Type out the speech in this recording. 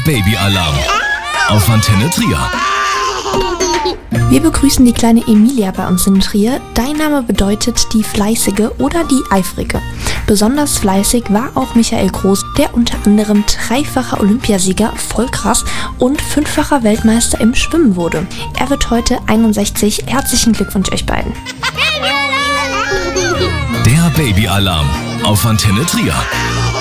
Babyalarm auf Antenne Trier. Wir begrüßen die kleine Emilia bei uns in Trier. Dein Name bedeutet die Fleißige oder die Eifrige. Besonders fleißig war auch Michael Groß, der unter anderem dreifacher Olympiasieger, voll krass, und 5-facher Weltmeister im Schwimmen wurde. Er wird heute 61. Herzlichen Glückwunsch euch beiden. Der Babyalarm auf Antenne Trier.